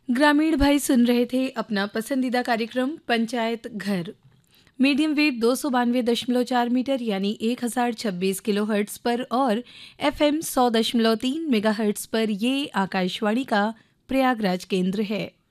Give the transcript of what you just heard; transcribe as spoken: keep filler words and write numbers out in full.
ग्रामीण भाई सुन रहे थे अपना पसंदीदा कार्यक्रम पंचायत घर। मीडियम वेव दो सौ बानवे दशमलव चार मीटर यानी एक हजार छब्बीस किलो हर्ट्स पर और एफएम सौ दशमलव तीन मेगा हर्ट्स पर ये आकाशवाणी का प्रयागराज केंद्र है।